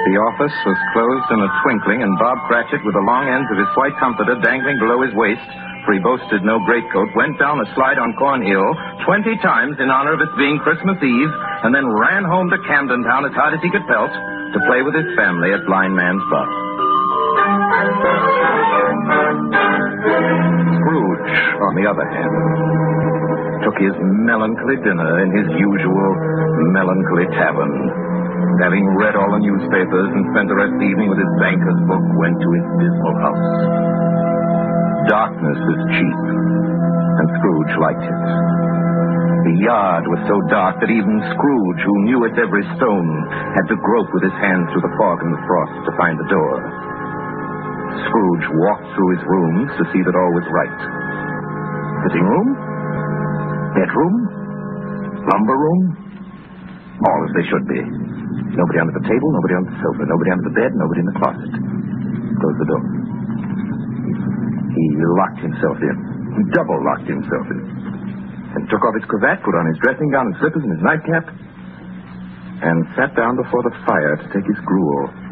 The office was closed in a twinkling, and Bob Cratchit, with the long ends of his white comforter dangling below his waist, for he boasted no greatcoat, went down the slide on Cornhill 20 times in honor of its being Christmas Eve, and then ran home to Camden Town as hard as he could pelt to play with his family at Blind Man's Buff. Scrooge, on the other hand, took his melancholy dinner in his usual melancholy tavern. Having read all the newspapers and spent the rest of the evening with his banker's book, went to his dismal house. Darkness is cheap, and Scrooge liked it. The yard was so dark that even Scrooge, who knew its every stone, had to grope with his hands through the fog and the frost to find the door. Scrooge walked through his rooms to see that all was right. Sitting room, bedroom, lumber room, all as they should be. Nobody under the table, nobody on the sofa, nobody under the bed, nobody in the closet. Closed the door. He locked himself in. He double-locked himself in. And took off his cravat, put on his dressing gown and slippers and his nightcap, and sat down before the fire to take his gruel.